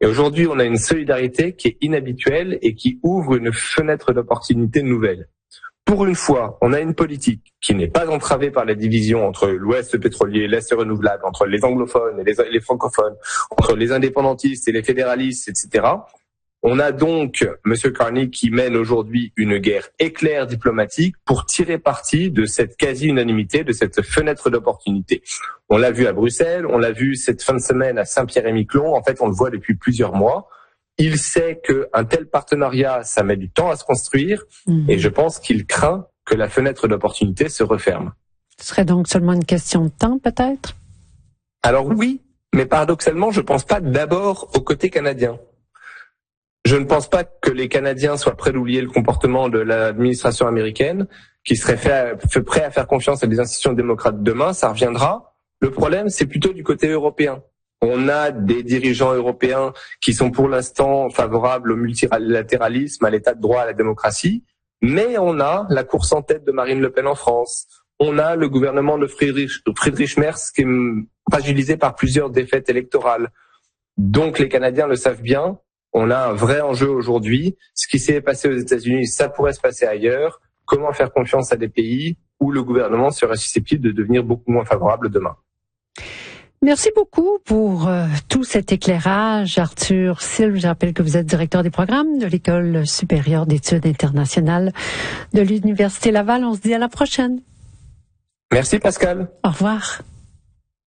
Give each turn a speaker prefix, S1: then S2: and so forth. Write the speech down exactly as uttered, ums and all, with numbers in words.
S1: Et aujourd'hui, on a une solidarité qui est inhabituelle et qui ouvre une fenêtre d'opportunité nouvelle. Pour une fois, on a une politique qui n'est pas entravée par la division entre l'Ouest pétrolier, l'Est renouvelable, entre les anglophones et les, les francophones, entre les indépendantistes et les fédéralistes, et cetera. On a donc M. Carney qui mène aujourd'hui une guerre éclair diplomatique pour tirer parti de cette quasi-unanimité, de cette fenêtre d'opportunité. On l'a vu à Bruxelles, on l'a vu cette fin de semaine à Saint-Pierre-et-Miquelon. En fait, on le voit depuis plusieurs mois. Il sait qu'un tel partenariat, ça met du temps à se construire, mmh. et je pense qu'il craint que la fenêtre d'opportunité se referme.
S2: Ce serait donc seulement une question de temps, peut-être?
S1: Alors oui, mais paradoxalement, je ne pense pas d'abord au côté canadien. Je ne pense pas que les Canadiens soient prêts d'oublier le comportement de l'administration américaine, qui serait fait, fait prêt à faire confiance à des institutions démocrates demain, ça reviendra. Le problème, c'est plutôt du côté européen. On a des dirigeants européens qui sont pour l'instant favorables au multilatéralisme, à l'état de droit, à la démocratie, mais on a la course en tête de Marine Le Pen en France. On a le gouvernement de Friedrich, Friedrich Merz qui est fragilisé par plusieurs défaites électorales. Donc les Canadiens le savent bien, on a un vrai enjeu aujourd'hui. Ce qui s'est passé aux États-Unis, ça pourrait se passer ailleurs. Comment faire confiance à des pays où le gouvernement serait susceptible de devenir beaucoup moins favorable demain?
S2: Merci beaucoup pour euh, tout cet éclairage, Arthur Silve. Je rappelle que vous êtes directeur des programmes de l'École supérieure d'études internationales de l'Université Laval. On se dit à la prochaine.
S1: Merci Pascal.
S2: Au revoir.